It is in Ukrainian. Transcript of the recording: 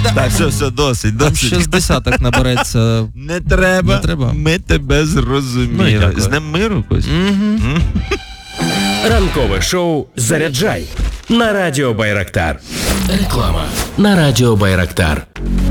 Так, все, досить. Там ще з десяток набереться. Не треба. Ми тебе зрозуміли. З Днем миру, Костя. Ранкове шоу «Заряджай» на Радіо Байрактар. Реклама на Радіо Байрактар.